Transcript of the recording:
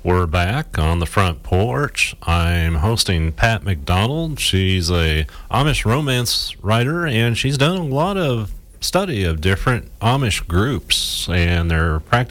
We're back on the front porch. I'm hosting Pat McDonald. She's a Amish romance writer, and she's done a lot of study of different Amish groups and their practices.